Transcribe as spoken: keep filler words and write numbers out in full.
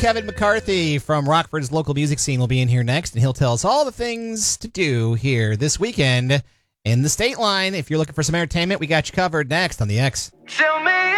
Kevin McCarthy from Rockford's local music scene will be in here next, and he'll tell us all the things to do here this weekend in the State Line. If you're looking for some entertainment, we got you covered next on the X. Tell me